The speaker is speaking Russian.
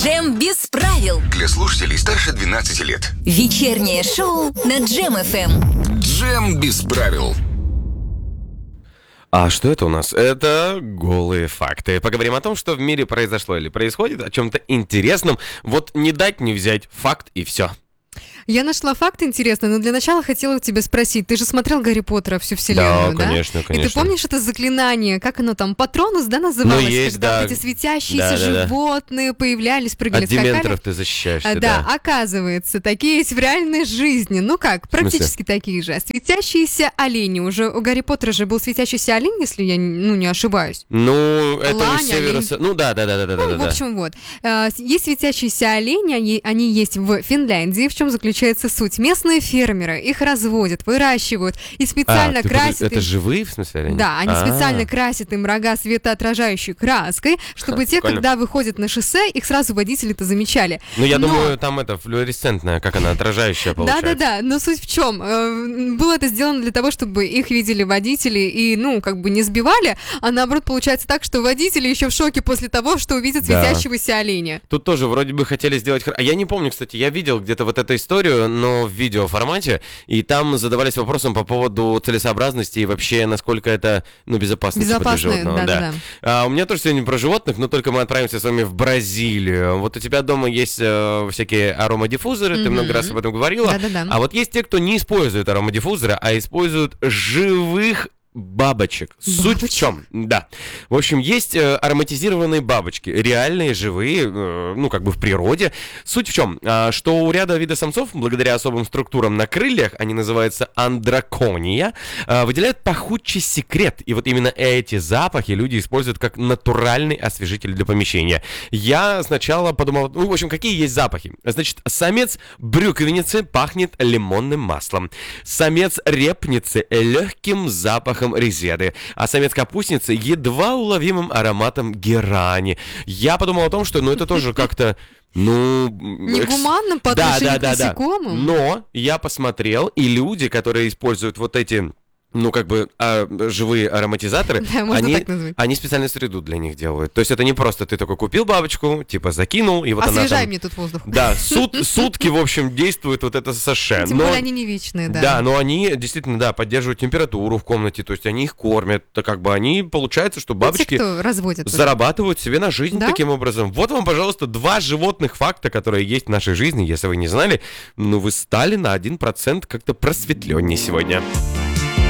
Джем без правил. Для слушателей старше 12 лет. Вечернее шоу на Джем FM. Джем без правил. А что это у нас? Это голые факты. Поговорим о том, что в мире произошло или происходит, о чем-то интересном. Вот не дать не взять факт и все. Я нашла факт интересный, но для начала хотела у тебя спросить. Ты же смотрел «Гарри Поттера», всю вселенную, да? Конечно, конечно. И ты помнишь это заклинание, как оно там, Патронус, да, называлось? Ну, есть, когда да. вот эти светящиеся животные появлялись, прыгали, От скакали. дементоров ты защищаешься, Да, оказывается, такие есть в реальной жизни. Ну как, практически такие же. Светящиеся олени. Уже у Гарри Поттера же был светящийся олень, если я не ошибаюсь. Ну, это Лань, из Севера... олень. Ну, да. В общем, вот. Есть светящиеся олени, они есть в Финляндии. В чем заключается суть? Местные фермеры их разводят, выращивают и специально красят Это им... живые, в смысле, олени? Да, они специально красят им рога светоотражающей краской, чтобы те, прикольно. когда выходят на шоссе, их сразу водители-то замечали. Ну, я думаю, там это флуоресцентная, как она, отражающая получается. Да, но суть в чем? Было это сделано для того, чтобы их видели водители и, не сбивали, а наоборот получается так, что водители еще в шоке после того, что увидят светящегося оленя. Тут тоже вроде бы хотели сделать... А я не помню, кстати, я видел где-то вот эту историю, но в видеоформате, и там задавались вопросом по поводу целесообразности и вообще, насколько это, безопасно для животного. Да. У меня тоже сегодня про животных, но только мы отправимся с вами в Бразилию. Вот у тебя дома есть всякие аромадиффузоры, ты много раз об этом говорила. Да. А вот есть те, кто не использует аромадиффузоры, а используют живых бабочек. Суть в чем? Да. В общем, есть ароматизированные бабочки, реальные, живые, в природе. Суть в чем? Что у ряда видов самцов, благодаря особым структурам на крыльях, они называются андракония, выделяют пахучий секрет. И вот именно эти запахи люди используют как натуральный освежитель для помещения. Я сначала подумал, какие есть запахи? Значит, самец брюквенницы пахнет лимонным маслом. Самец репницы легким запахом резеды, а самец капустницы едва уловимым ароматом герани. Я подумал о том, что это тоже как-то негуманно по отношению к насекомым. Но я посмотрел, и люди, которые используют вот эти живые ароматизаторы, они специальную среду для них делают. То есть это не просто ты только купил бабочку, закинул, и вот она там... Освежай мне тут воздух. Да, сутки, в общем, действует вот это саше. Тем более они не вечные, да. Да, но они действительно, поддерживают температуру в комнате, то есть они их кормят. Получается, что бабочки те, кто разводят, зарабатывают себе на жизнь таким образом. Вот вам, пожалуйста, 2 животных факта, которые есть в нашей жизни. Если вы не знали, вы стали на 1% как-то просветленнее сегодня.